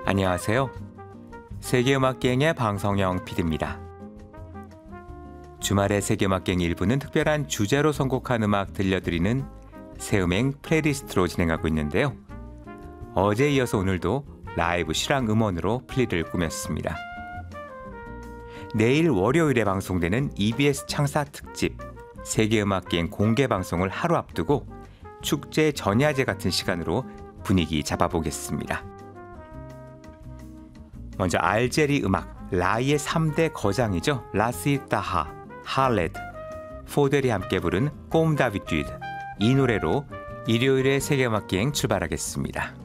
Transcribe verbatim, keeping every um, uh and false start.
안녕하세요. 세계음악여행의 방성영 피디입니다. 주말의 세계음악여행 일부는 특별한 주제로 선곡한 음악 들려드리는 새음행 플레이리스트로 진행하고 있는데요. 어제에 이어서 오늘도 라이브 실황 음원으로 플리를 꾸몄습니다. 내일 월요일에 방송되는 이비에스 창사 특집 세계음악여행 공개 방송을 하루 앞두고 축제 전야제 같은 시간으로 분위기 잡아보겠습니다. 먼저 알제리 음악 라이의 삼 대 거장이죠. 라시타하, 할레드, 포델이 함께 부른 꼼다비뛰드, 이 노래로 일요일의 세계음악여행 출발하겠습니다.